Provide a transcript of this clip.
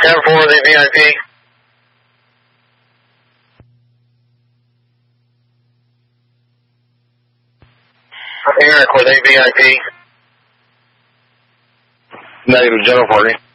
10-4, were they VIP? Eric, were they VIP? Negative, general party.